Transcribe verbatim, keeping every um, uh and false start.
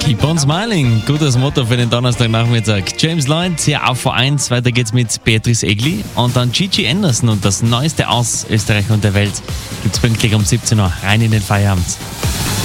Keep on smiling. Gutes Motto für den Donnerstagnachmittag. James Lloyd hier auf V eins. Weiter geht's mit Beatrice Egli und dann Gigi Anderson und das Neueste aus Österreich und der Welt. Gibt's pünktlich um siebzehn Uhr rein in den Feierabend.